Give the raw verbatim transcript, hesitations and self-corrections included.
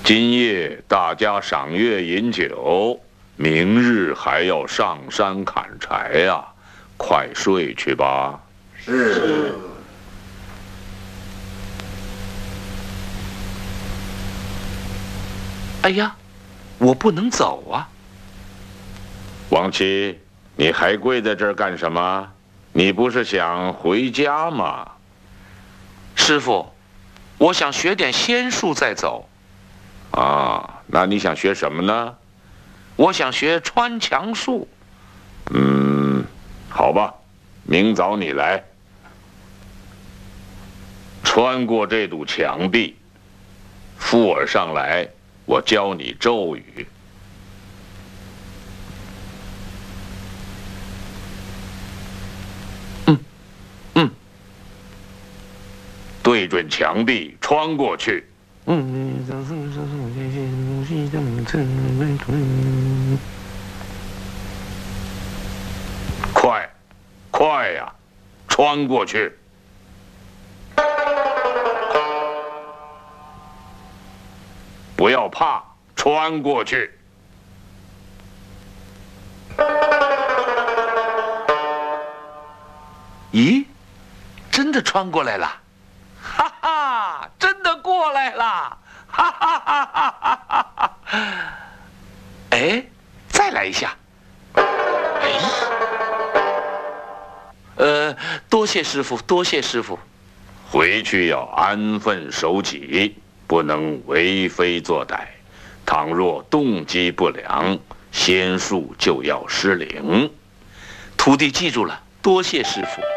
今夜大家赏月饮酒，明日还要上山砍柴呀、啊，快睡去吧。 是。 哎呀，我不能走啊！ 王七，你还跪在这儿干什么？你不是想回家吗？ 师傅，我想学点仙术再走。 啊，那你想学什么呢？ 我想学穿墙术。 嗯，好吧，明早你来，穿过这堵墙壁，附耳上来，我教你咒语。 嗯，嗯， 对准墙壁穿过去。快，快呀，穿过去！不要怕，穿过去！ 咦，真的穿过来了！哈哈，真的过来了！哈哈哈哈哈哈！哎，再来一下。哎，呃，多谢师傅，多谢师傅。 回去要安分守己，不能为非作歹。倘若动机不良，仙术就要失灵。 徒弟记住了，多谢师傅。